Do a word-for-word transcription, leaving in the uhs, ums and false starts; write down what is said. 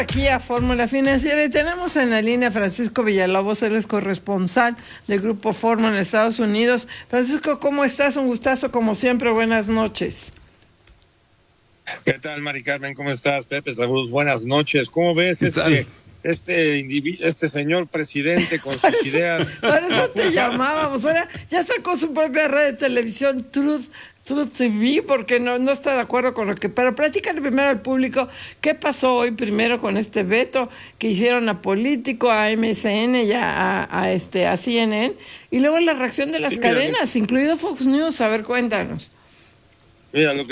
Aquí a Fórmula Financiera y tenemos en la línea a Francisco Villalobos, él es corresponsal del Grupo Fórmula en Estados Unidos. Francisco, ¿cómo estás? Un gustazo como siempre, buenas noches. ¿Qué tal, Mari Carmen? ¿Cómo estás? Pepe, saludos, buenas noches. ¿Cómo ves este, este, individu- este señor presidente con sus Para eso, ideas? para eso te llamábamos. Ahora ya sacó su propia red de televisión, Truth, Truth T V, porque no, no está de acuerdo con lo que... Pero platícale primero al público qué pasó hoy primero con este veto que hicieron a Político, a M S N y a, a, a, este, a C N N, y luego la reacción de las Sí, mira, cadenas, incluido Fox News. A ver, cuéntanos. Mira, lo que